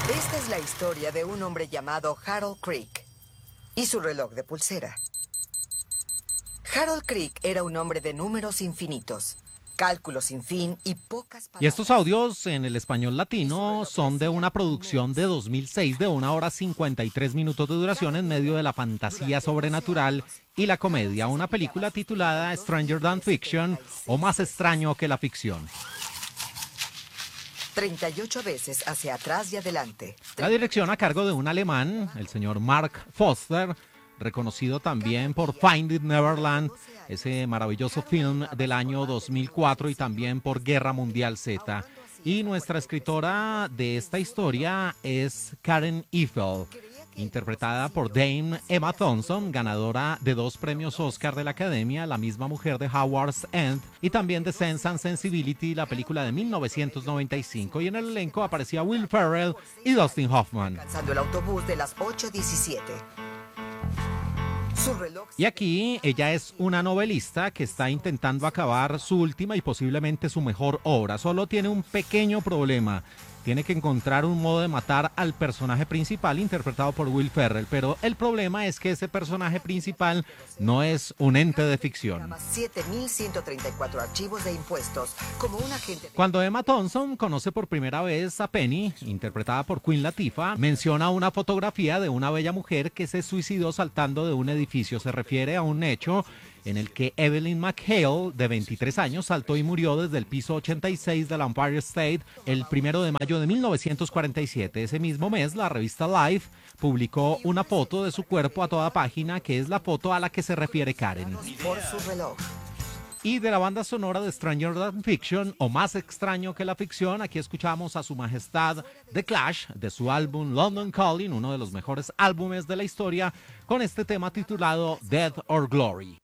Esta es la historia de un hombre llamado Harold Crick y su reloj de pulsera. Harold Crick era un hombre de números infinitos, cálculos sin fin y pocas palabras. Y estos audios en el español latino son de una producción de 2006 de 1 hora 53 minutos de duración en medio de la fantasía sobrenatural y la comedia, una película titulada Stranger Than Fiction o Más extraño que la ficción. 38 veces hacia atrás y adelante. La dirección a cargo de un alemán, el señor Mark Foster, reconocido también por Finding Neverland, ese maravilloso film del año 2004, y también por Guerra Mundial Z. Y nuestra escritora de esta historia es Karen Iffel, interpretada por Dame Emma Thompson, ganadora de 2 premios Oscar de la Academia, la misma mujer de Howard's End y también de Sense and Sensibility, la película de 1995. Y en el elenco aparecía Will Ferrell y Dustin Hoffman. Alcanzando el autobús de las 8:17. Su reloj... Y aquí ella es una novelista que está intentando acabar su última y posiblemente su mejor obra. Solo tiene un pequeño problema. Tiene que encontrar un modo de matar al personaje principal interpretado por Will Ferrell, pero el problema es que ese personaje principal no es un ente de ficción. 7.134 archivos de impuestos como un agente... Cuando Emma Thompson conoce por primera vez a Penny, interpretada por Queen Latifah, menciona una fotografía de una bella mujer que se suicidó saltando de un edificio. Se refiere a un hecho en el que Evelyn McHale, de 23 años, saltó y murió desde el piso 86 del Empire State el 1 de mayo de 1947. Ese mismo mes, la revista Life publicó una foto de su cuerpo a toda página, que es la foto a la que se refiere Karen. Por su reloj. Y de la banda sonora de Stranger Than Fiction, o Más extraño que la ficción, aquí escuchamos a su majestad The Clash, de su álbum London Calling, uno de los mejores álbumes de la historia, con este tema titulado Death or Glory.